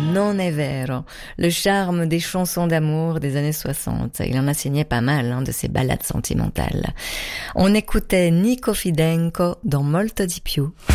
Non è vero, le charme des chansons d'amour des années 60. Il en a signé pas mal, de ces ballades sentimentales. On écoutait Nico Fidenco dans Molto di più.